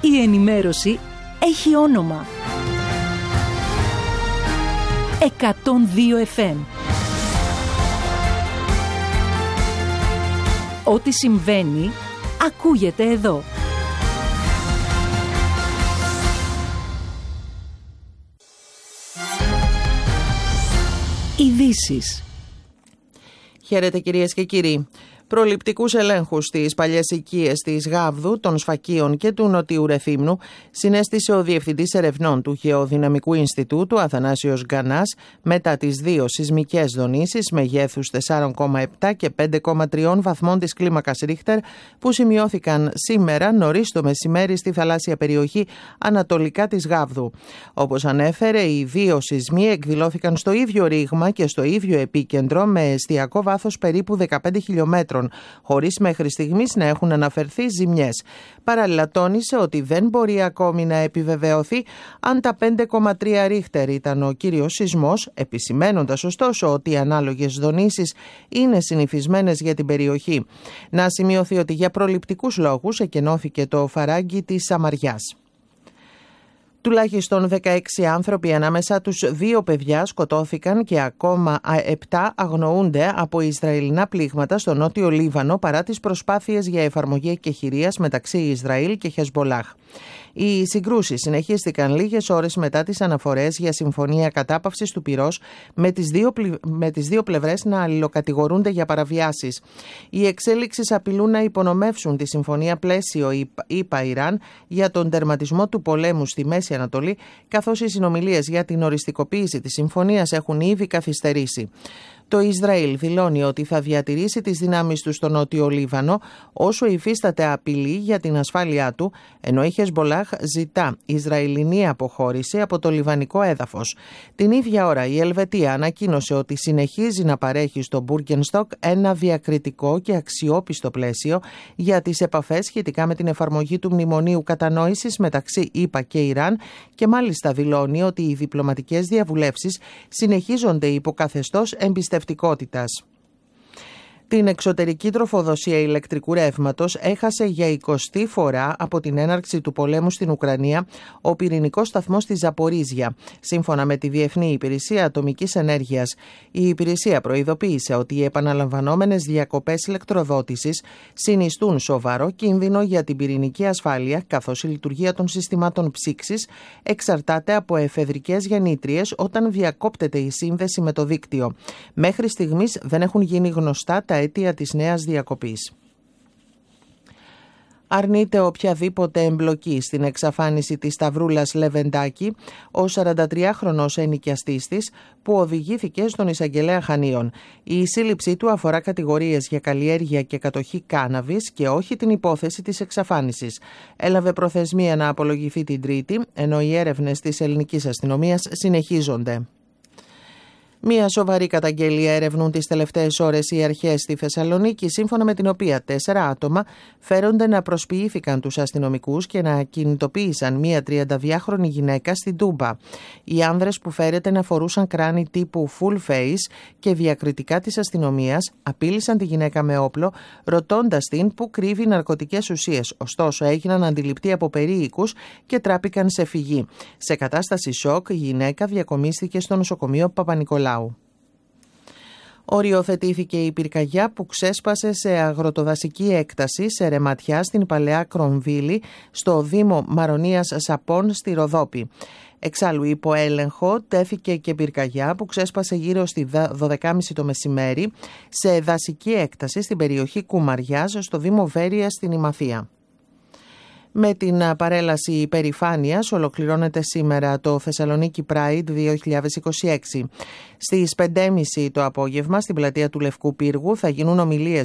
Η ενημέρωση έχει όνομα. 102 FM. Ό,τι συμβαίνει, ακούγεται εδώ. Ειδήσεις. Χαίρετε κυρίες και κύριοι. Προληπτικούς ελέγχους στις παλιές οικίες της Γάβδου, των Σφακίων και του Νοτιού Ρεθύμνου συνέστησε ο Διευθυντής Ερευνών του Γεωδυναμικού Ινστιτούτου Αθανάσιος Γκανάς μετά τις δύο σεισμικές δονήσεις μεγέθους 4,7 και 5,3 βαθμών της κλίμακας Ρίχτερ που σημειώθηκαν σήμερα νωρίς το μεσημέρι στη θαλάσσια περιοχή ανατολικά της Γάβδου. Όπως ανέφερε, οι δύο σεισμοί εκδηλώθηκαν στο ίδιο ρήγμα και στο ίδιο επίκεντρο με εστιακό βάθος περίπου 15 χιλιόμετρων, χωρίς μέχρι στιγμής να έχουν αναφερθεί ζημιές. Παράλληλα τόνισε ότι δεν μπορεί ακόμη να επιβεβαιωθεί αν τα 5,3 Ρίχτερ ήταν ο κύριος σεισμός, επισημένοντας ωστόσο ότι οι ανάλογες δονήσεις είναι συνηθισμένες για την περιοχή. Να σημειωθεί ότι για προληπτικούς λόγους εκενώθηκε το φαράγγι της Σαμαριάς. Τουλάχιστον 16 άνθρωποι, ανάμεσα τους 2 παιδιά, σκοτώθηκαν και ακόμα 7 αγνοούνται από Ισραηλινά πλήγματα στο νότιο Λίβανο παρά τις προσπάθειες για εφαρμογή εκεχηρίας μεταξύ Ισραήλ και Χεσμπολάχ. Οι συγκρούσεις συνεχίστηκαν λίγες ώρες μετά τις αναφορές για συμφωνία κατάπαυσης του πυρός με τις δύο πλευρές να αλληλοκατηγορούνται για παραβιάσεις. Οι εξέλιξεις απειλούν να υπονομεύσουν τη συμφωνία πλαίσιο ΗΠΑ-Ιράν για τον τερματισμό του πολέμου στη Μέση Ανατολή, καθώς οι συνομιλίες για την οριστικοποίηση της συμφωνίας έχουν ήδη καθυστερήσει. Το Ισραήλ δηλώνει ότι θα διατηρήσει τις δυνάμεις του στο νότιο Λίβανο όσο υφίσταται απειλή για την ασφάλειά του, ενώ η Χεσμπολάχ ζητά Ισραηλινή αποχώρηση από το λιβανικό έδαφος. Την ίδια ώρα η Ελβετία ανακοίνωσε ότι συνεχίζει να παρέχει στο Μπουργκενστοκ ένα διακριτικό και αξιόπιστο πλαίσιο για τις επαφές σχετικά με την εφαρμογή του Μνημονίου Κατανόησης μεταξύ ΗΠΑ και Ιράν και μάλιστα δηλώνει ότι οι διπλωματικές διαβουλεύσεις συνεχίζονται υπό καθεστώς εμπιστευτικότητας. Την εξωτερική τροφοδοσία ηλεκτρικού ρεύματος έχασε για 20η φορά από την έναρξη του πολέμου στην Ουκρανία ο πυρηνικός σταθμός της Ζαπορίζια. Σύμφωνα με τη Διεθνή Υπηρεσία Ατομικής Ενέργειας, η υπηρεσία προειδοποίησε ότι οι επαναλαμβανόμενες διακοπές ηλεκτροδότησης συνιστούν σοβαρό κίνδυνο για την πυρηνική ασφάλεια, καθώς η λειτουργία των συστημάτων ψήξης εξαρτάται από εφεδρικές γεννήτριες όταν διακόπτεται η σύνδεση με το δίκτυο. Μέχρι στιγμής δεν έχουν γίνει γνωστά τα αίτια της νέας διακοπής. Αρνείται οποιαδήποτε εμπλοκή στην εξαφάνιση της Σταυρούλας Λεβεντάκη ο 43χρονος ενοικιαστής της που οδηγήθηκε στον εισαγγελέα Χανίων. Η σύλληψή του αφορά κατηγορίες για καλλιέργεια και κατοχή κάναβης και όχι την υπόθεση της εξαφάνισης. Έλαβε προθεσμία να απολογηθεί την Τρίτη, ενώ οι έρευνες της ελληνικής αστυνομίας συνεχίζονται. Μία σοβαρή καταγγελία ερευνούν τις τελευταίες ώρες οι αρχές στη Θεσσαλονίκη, σύμφωνα με την οποία 4 άτομα φέρονται να προσποιήθηκαν τους αστυνομικούς και να κινητοποίησαν μία 32χρονη γυναίκα στην Τούμπα. Οι άνδρες που φέρεται να φορούσαν κράνη τύπου full face και διακριτικά της αστυνομίας απείλησαν τη γυναίκα με όπλο, ρωτώντας την που κρύβει ναρκωτικές ουσίες. Ωστόσο, έγιναν αντιληπτοί από περίοικους και τράπηκαν σε φυγή. Σε κατάσταση σοκ, η γυναίκα διακομίστηκε στο νοσοκομείο Παπα-Νικολάου. Οριοθετήθηκε η πυρκαγιά που ξέσπασε σε αγροτοδασική έκταση σε ρεματιά στην Παλαιά Κρομβίλη στο Δήμο Μαρονίας Σαπών στη Ροδόπη. Εξάλλου υπό έλεγχο τέθηκε και πυρκαγιά που ξέσπασε γύρω στη 12.30 το μεσημέρι σε δασική έκταση στην περιοχή Κουμαριάς στο Δήμο Βέρειας στην Ημαθία. Με την παρέλαση υπερηφάνειας ολοκληρώνεται σήμερα το Θεσσαλονίκη Pride 2026. Στις 5.30 το απόγευμα στην πλατεία του Λευκού Πύργου θα γίνουν ομιλίες